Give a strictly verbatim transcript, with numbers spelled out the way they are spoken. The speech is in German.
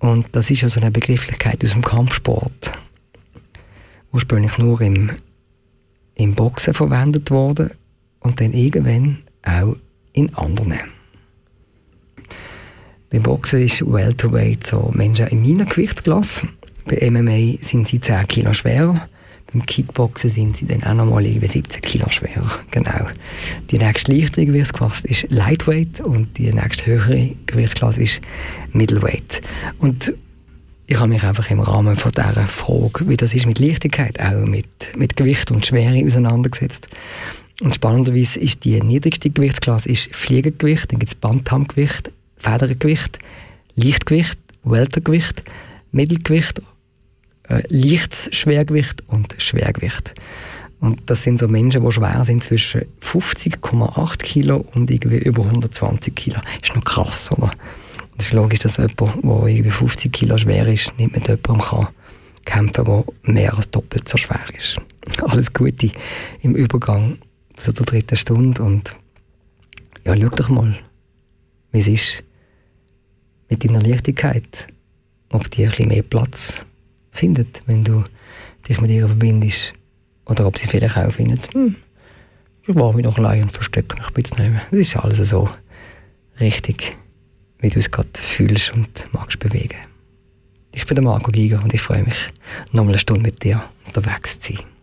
Und das ist ja so eine Begrifflichkeit aus dem Kampfsport. Ursprünglich nur im, im Boxen verwendet worden und dann irgendwann auch in anderen. Beim Boxen ist Welterweight so Menschen in meiner Gewichtsklasse. Bei M M A sind sie zehn Kilo schwerer. Beim Kickboxen sind sie dann auch nochmal irgendwie siebzehn Kilo schwerer. Genau. Die nächste leichtere Gewichtsklasse ist Lightweight und die nächste höhere Gewichtsklasse ist Middleweight. Und ich habe mich einfach im Rahmen von dieser Frage, wie das ist mit Leichtigkeit, auch mit, mit Gewicht und Schwere auseinandergesetzt. Und spannenderweise ist die niedrigste Gewichtsklasse ist Fliegergewicht, dann gibt es Bantamgewicht, Federgewicht, Leichtgewicht, Weltergewicht, Mittelgewicht, äh, leichtes Schwergewicht und Schwergewicht. Und das sind so Menschen, die schwer sind zwischen fünfzig Komma acht Kilo und irgendwie über hundertzwanzig Kilo. Ist noch krass, oder? Und es ist logisch, dass jemand, der irgendwie fünfzig Kilo schwer ist, nicht mit jemandem kann kämpfen kann, der mehr als doppelt so schwer ist. Alles Gute im Übergang zu der dritten Stunde und ja, schau doch mal, wie es ist mit deiner Leichtigkeit, ob die ein bisschen mehr Platz findet, wenn du dich mit ihr verbindest, oder ob sie vielleicht auch findet, hm, ich war mich noch allein und verstecke mich ein bisschen. Das ist alles so richtig, wie du es gerade fühlst und magst bewegen. Ich bin der Marco Giger und ich freue mich, noch mal eine Stunde mit dir unterwegs zu sein.